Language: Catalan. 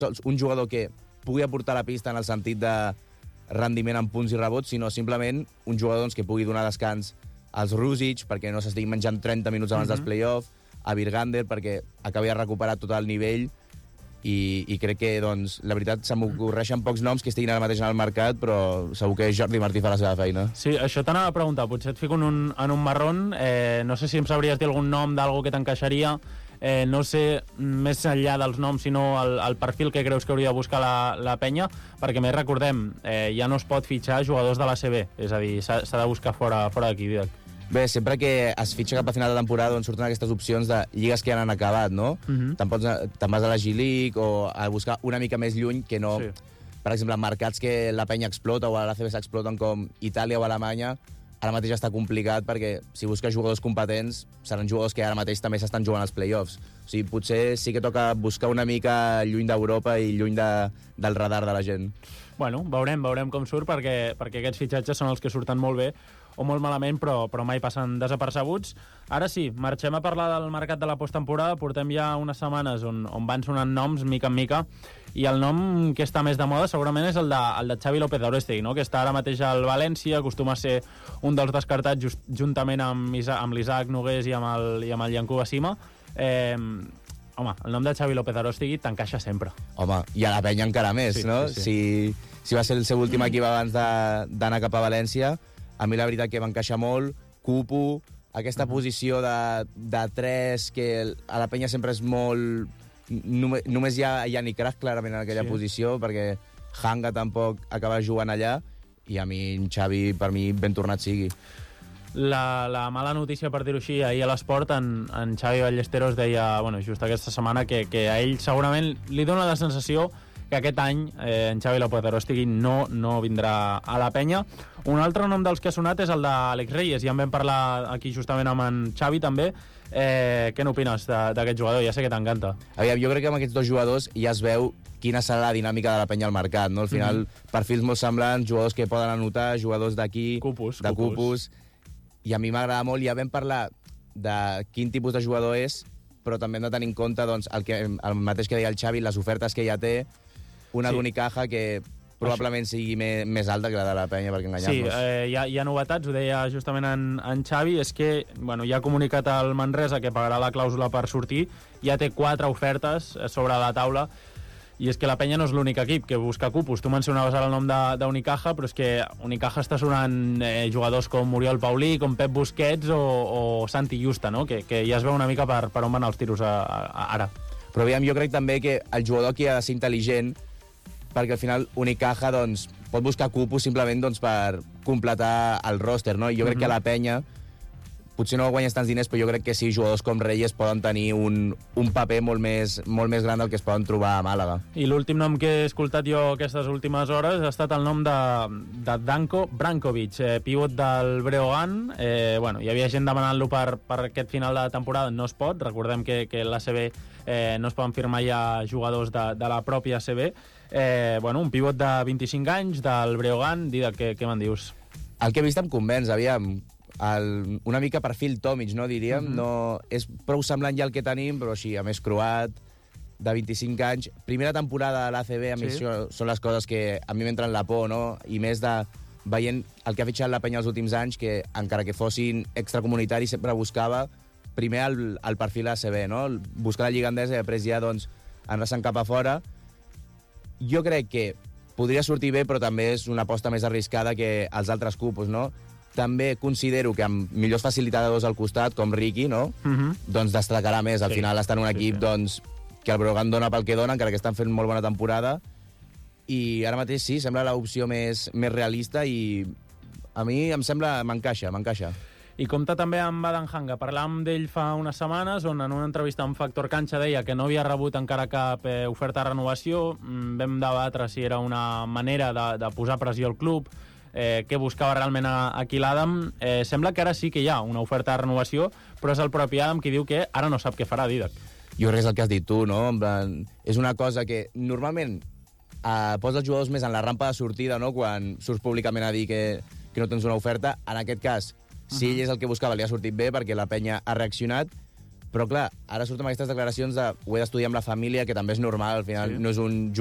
un jugador que pugui aportar a la pista en el sentit de rendiment en punts i rebots, sinó simplement un jugador doncs, que pugui donar descans als Rusic perquè no s'estigui menjant 30 minuts abans dels play-off, a Virgander perquè acabi de recuperar tot el nivell i crec que, doncs, la veritat, se m'ocorreixen pocs noms que estiguin ara mateix en el mercat, però segur que Jordi Martí fa la seva feina. Sí, això t'anava a preguntar, potser et fico en un marrón, no sé si em sabries dir algun nom d'algú que t'encaixaria, no sé, més enllà dels noms, sinó el perfil que creus que hauria de buscar la penya, perquè més recordem, ja no es pot fitxar jugadors de l'ACB, és a dir, s'ha de buscar fora d'aquí, Didac. Bé, sempre que es fitxa cap a final de temporada on surten aquestes opcions de lligues que ja han acabat, no? Te'n vas a la G-League o a buscar una mica més lluny que no... Sí. Per exemple, mercats que la penya explota o a l'ACB s'exploten com Itàlia o Alemanya, ara mateix està complicat perquè si busques jugadors competents seran jugadors que ara mateix també s'estan jugant als play-offs. O sigui, potser sí que toca buscar una mica lluny d'Europa i lluny del radar de la gent. Bueno, veurem com surt perquè aquests fitxatges són els que surten molt bé o molt malament, però mai passen desapercebuts. Ara sí, marxem a parlar del mercat de la posttemporada. Portem ja unes setmanes on van sonant noms mica en mica, i el nom que està més de moda segurament és el de Xavi López Aróstegui, no? Que està ara mateix al València, acostuma a ser un dels descartats juntament amb l'Isaac Nogués i amb el Yankuba Sima. Home, el nom de Xavi López Aróstegui t'encaixa sempre. Home, i a la penya encara més, sí, no? Sí. Si va ser el seu últim equip abans d'anar cap a València, a mi la veritat que m'encaixa molt. Cupo, aquesta posició de 3, que a la penya sempre és molt... Només hi ha Yannick Krach clarament en aquella posició, perquè Hanga tampoc acaba jugant allà, i a mi en Xavi, per mi, ben tornat sigui. La mala notícia, per dir-ho així, ahir a l'Esport, en Xavi Ballesteros deia, bueno, just aquesta setmana, que a ell segurament li dona la sensació que aquest any en Xavi López Aróstegui no vindrà a la penya. Un altre nom dels que ha sonat és el d'Àlex Reyes, ja en vam parlar aquí justament amb en Xavi també. Què n'opines d'aquest jugador? Ja sé que t'encanta. Aviam, jo crec que amb aquests dos jugadors ja es veu quina serà la dinàmica de la penya al mercat, no? Al final, perfils molt semblants, jugadors que poden anotar, jugadors d'aquí, de Cupus. I a mi m'agrada molt, ja vam parlar de quin tipus de jugador és, però també hem de tenir en compte doncs, el mateix que deia el Xavi, les ofertes que ja té, una d'Unicaja que probablement sigui més alta que la de la penya, perquè enganyar-nos. Sí, hi ha novetats, ho deia justament en Xavi, és que ja ha comunicat al Manresa que pagarà la clàusula per sortir, ja té 4 ofertes sobre la taula, i és que la penya no és l'únic equip que busca cupos. Tu mencionaves ara el nom d'Unicaja, però és que Unicaja està sonant jugadors com Oriol Paulí, com Pep Busquets o Santi Justa, no? Que ja es veu una mica per on van els tiros ara. Però aviam, jo crec també que el jugador aquí ha de ser intel·ligent, perquè al final Unicaja doncs, pot buscar cupos simplement doncs, per completar el roster, no? I jo crec que a la penya potser no guanyes tants diners, però jo crec que sí, jugadors com Reyes poden tenir un paper molt més gran del que es poden trobar a Màlaga. I l'últim nom que he escoltat jo aquestes últimes hores ha estat el nom de Danko Brankovic, pivot del Breogán. Hi havia gent demanant-lo per aquest final de temporada, no es pot. Recordem que l'ACB no es poden firmar ja jugadors de la pròpia ACB. Un pivot de 25 anys del Breogán. Didac, què me'n dius? El que he vist em convenç, aviam. Una mica perfil Tomic, no diríem? No, és prou semblant ja el que tenim, però així, a més croat, de 25 anys. Primera temporada a l'ACB, a mi són les coses que a mi m'entren la por, no? I més de veient el que ha fitxat la penya els últims anys, que encara que fossin extracomunitaris, sempre buscava primer el perfil ACB, no? Buscar la lliga andesa i després ja doncs, anar-se'n cap a fora. Jo crec que podria sortir bé, però també és una aposta més arriscada que els altres cupos, no? També considero que amb millors facilitadors al costat, com Ricky, no? Doncs destacarà més. Al final està en un equip doncs, que el Breogán dona pel que dona, encara que estan fent molt bona temporada. I ara mateix sí, sembla l'opció més realista i a mi em sembla, m'encaixa. I compta també amb Adam Hanga. Parlàvem d'ell fa unes setmanes, on en una entrevista amb Factor Cancha deia que no havia rebut encara cap oferta de renovació. Vam debatre si era una manera de posar pressió al club, què buscava realment aquí l'Adam. Sembla que ara sí que hi ha una oferta de renovació, però és el propi Adam qui diu que ara no sap què farà, Didac. Jo crec que és el que has dit tu, no? En plan, és una cosa que normalment posa els jugadors més en la rampa de sortida, no? Quan surts públicament a dir que no tens una oferta. En aquest cas, si ell és el que buscava, li ha sortit bé perquè la penya ha reaccionat, Però, clar, ara surten aquestes declaracions de ho he d'estudiar amb la família, que també és normal, al final no és un